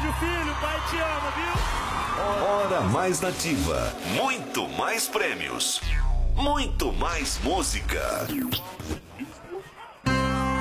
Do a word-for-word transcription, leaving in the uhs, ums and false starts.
beijo, filho. Pai te ama, viu? Hora Mais Nativa. Muito mais prêmios. Muito mais música.